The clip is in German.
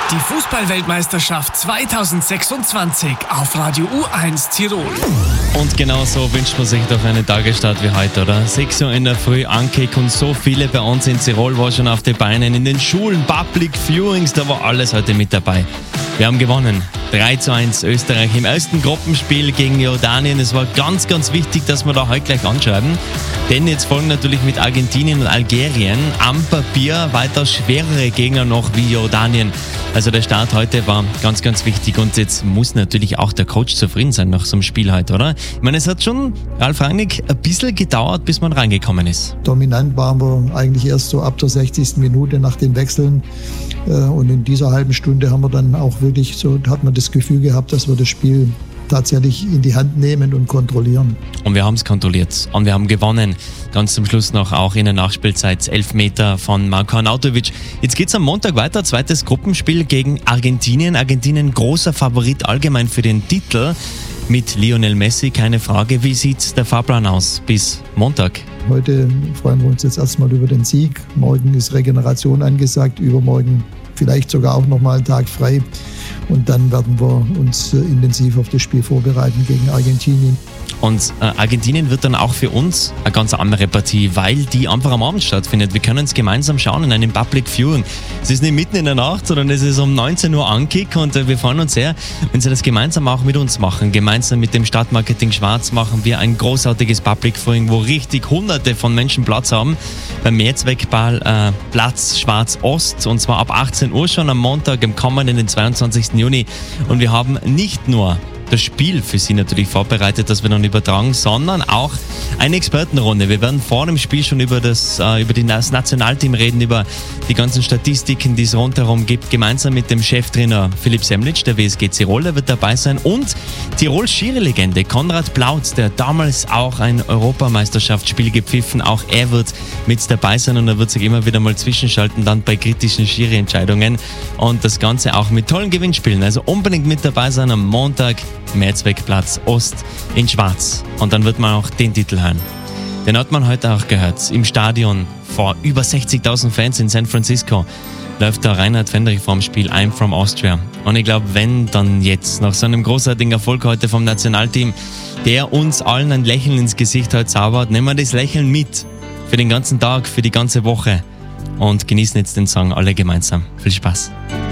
Die Fußball-Weltmeisterschaft 2026 auf Radio U1 Tirol. Und genau so wünscht man sich doch einen Tagesstart wie heute, oder? 6 Uhr in der Früh, Ankick und so viele bei uns in Tirol war schon auf den Beinen, in den Schulen, Public Viewings, da war alles heute mit dabei. Wir haben gewonnen. 3:1 Österreich im ersten Gruppenspiel gegen Jordanien. Es war ganz, ganz wichtig, dass wir da heute gleich anschreiben. Denn jetzt folgen natürlich mit Argentinien und Algerien am Papier weiter schwerere Gegner noch wie Jordanien. Also der Start heute war ganz, ganz wichtig und jetzt muss natürlich auch der Coach zufrieden sein nach so einem Spiel heute, oder? Ich meine, es hat schon, Ralf Rangnick, ein bisschen gedauert, bis man reingekommen ist. Dominant waren wir eigentlich erst so ab der 60. Minute nach den Wechseln. Und in dieser halben Stunde haben wir dann auch wirklich so, hat man das Gefühl gehabt, dass wir das Spiel tatsächlich in die Hand nehmen und kontrollieren. Und wir haben es kontrolliert und wir haben gewonnen. Ganz zum Schluss noch auch in der Nachspielzeit 11 Meter von Marko Arnautovic. Jetzt geht es am Montag weiter, zweites Gruppenspiel gegen Argentinien. Argentinien großer Favorit allgemein für den Titel mit Lionel Messi, keine Frage. Wie sieht der Fahrplan aus bis Montag? Heute freuen wir uns jetzt erstmal über den Sieg. Morgen ist Regeneration angesagt, übermorgen vielleicht sogar auch nochmal einen Tag frei. Und dann werden wir uns intensiv auf das Spiel vorbereiten gegen Argentinien. Und Argentinien wird dann auch für uns eine ganz andere Partie, weil die einfach am Abend stattfindet. Wir können es gemeinsam schauen in einem Public Viewing. Es ist nicht mitten in der Nacht, sondern es ist um 19 Uhr Ankick und wir freuen uns sehr, wenn Sie das gemeinsam auch mit uns machen. Gemeinsam mit dem Stadtmarketing Schwarz machen wir ein großartiges Public Viewing, wo richtig Hunderte von Menschen Platz haben. Beim Mehrzweckball Platz Schwarz Ost und zwar ab 18 Uhr schon am Montag, im kommenden, den 22. Juni. Und wir haben nicht nur das Spiel für Sie natürlich vorbereitet, das wir dann übertragen, sondern auch eine Expertenrunde. Wir werden vor dem Spiel schon über das Nationalteam reden, über die ganzen Statistiken, die es rundherum gibt, gemeinsam mit dem Cheftrainer Philipp Semlitsch, der WSG Tirol, der wird dabei sein, und Tirols Schiri-Legende Konrad Plautz, der damals auch ein Europameisterschaftsspiel gepfiffen, auch er wird mit dabei sein und er wird sich immer wieder mal zwischenschalten, dann bei kritischen Schiri-Entscheidungen und das Ganze auch mit tollen Gewinnspielen. Also unbedingt mit dabei sein am Montag, Mehrzweckplatz Ost in Schwarz. Und dann wird man auch den Titel hören. Den hat man heute auch gehört. Im Stadion vor über 60.000 Fans in San Francisco läuft der Reinhard Fendrich vorm Spiel I'm from Austria. Und ich glaube, wenn dann jetzt, nach so einem großartigen Erfolg heute vom Nationalteam, der uns allen ein Lächeln ins Gesicht heute zaubert, nehmen wir das Lächeln mit für den ganzen Tag, für die ganze Woche und genießen jetzt den Song alle gemeinsam. Viel Spaß.